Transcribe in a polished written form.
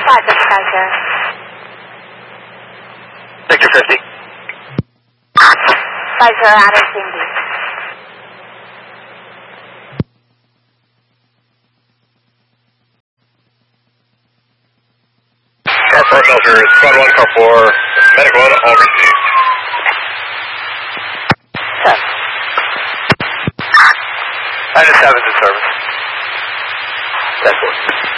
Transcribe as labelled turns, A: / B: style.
A: Victor 50.
B: 50 out of Cindy.
A: Car 4 filter, squad 1, car 4, medical 1, all received.
B: 10.
A: 9 to 7 to service. 10 4.